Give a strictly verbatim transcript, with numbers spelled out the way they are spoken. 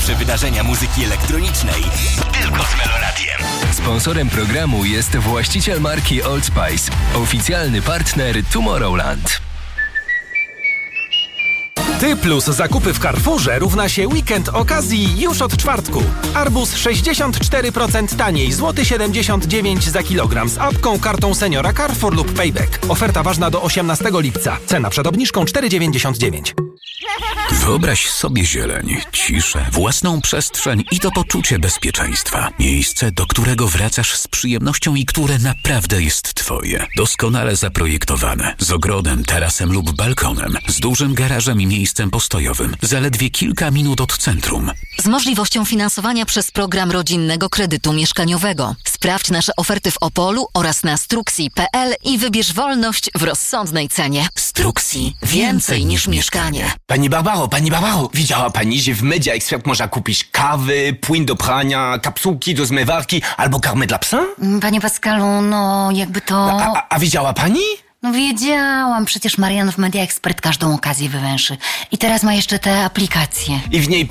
najlepsze wydarzenia muzyki elektronicznej tylko z Meloradiem. Sponsorem programu jest właściciel marki Old Spice, oficjalny partner Tomorrowland. Ty plus zakupy w Carrefourze równa się weekend okazji już od czwartku. Arbuz sześćdziesiąt cztery procent taniej, złoty siedemdziesiąt dziewięć za kilogram z apką, kartą seniora Carrefour lub Payback. Oferta ważna do osiemnastego lipca. Cena przed obniżką cztery dziewięćdziesiąt dziewięć. Wyobraź sobie zieleń, ciszę, własną przestrzeń i to poczucie bezpieczeństwa. Miejsce, do którego wracasz z przyjemnością i które naprawdę jest twoje. Doskonale zaprojektowane, z ogrodem, tarasem lub balkonem, z dużym garażem i miejscem postojowym, zaledwie kilka minut od centrum. Z możliwością finansowania przez program rodzinnego kredytu mieszkaniowego. Sprawdź nasze oferty w Opolu oraz na struxi kropka p l i wybierz wolność w rozsądnej cenie. Struxi. Więcej niż mieszkanie. Pani Barbaro, pani Barbaro, widziała pani, że w Media Expert można kupić kawy, płyn do prania, kapsułki do zmywarki albo karmę dla psa? Panie Pascalu, no jakby to... A, a, a widziała pani? No wiedziałam, przecież Marian w Media Expert każdą okazję wywęszy. I teraz ma jeszcze te aplikacje. I w niej